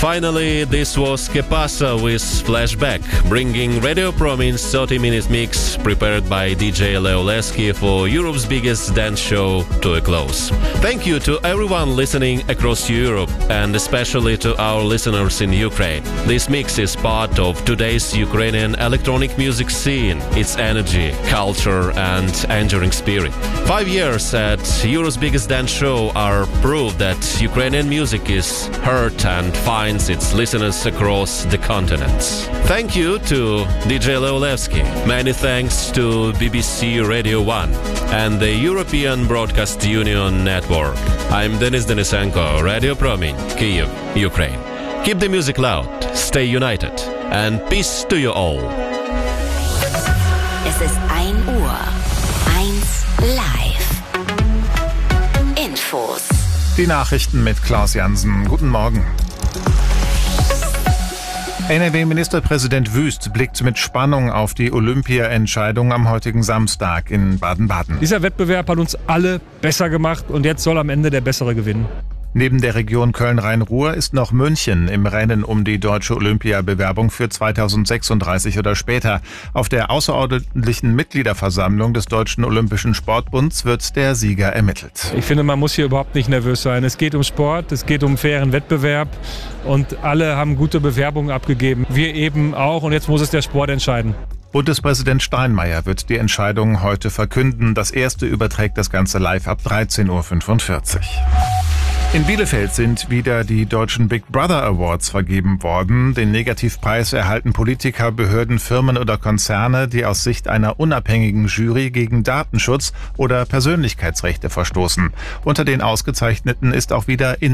Finally, this was Que Pasa with Flashback, bringing Radio Promin's 30-minute mix prepared by DJ Leo Lesky for Europe's biggest dance show to a close. Thank you to everyone listening across Europe and especially to our listeners in Ukraine. This mix is part of today's Ukrainian electronic music scene, its energy, culture and enduring spirit. 5 years at Europe's biggest dance show are proof that Ukrainian music is heard and finds its listeners across the continents. Thank you to DJ Leo Lesky. Many thanks to BBC Radio 1 and the European Broadcast Union Network. I'm Denis Denisenko, Radio Promin, Kyiv, Ukraine. Keep the music loud, stay united, and peace to you all. Es ist 1 Uhr. 1 live. Infos. Die Nachrichten mit Klaus Jansen. Guten Morgen. NRW-Ministerpräsident Wüst blickt mit Spannung auf die Olympia-Entscheidung am heutigen Samstag in Baden-Baden. Dieser Wettbewerb hat uns alle besser gemacht und jetzt soll am Ende der Bessere gewinnen. Neben der Region Köln-Rhein-Ruhr ist noch München im Rennen um die deutsche Olympiabewerbung für 2036 oder später. Auf der außerordentlichen Mitgliederversammlung des Deutschen Olympischen Sportbunds wird der Sieger ermittelt. Ich finde, man muss hier überhaupt nicht nervös sein. Es geht um Sport, es geht um fairen Wettbewerb und alle haben gute Bewerbungen abgegeben. Wir eben auch und jetzt muss es der Sport entscheiden. Bundespräsident Steinmeier wird die Entscheidung heute verkünden. Das erste überträgt das Ganze live ab 13.45 Uhr. In Bielefeld sind wieder die deutschen Big Brother Awards vergeben worden. Den Negativpreis erhalten Politiker, Behörden, Firmen oder Konzerne, die aus Sicht einer unabhängigen Jury gegen Datenschutz oder Persönlichkeitsrechte verstoßen. Unter den Ausgezeichneten ist auch wieder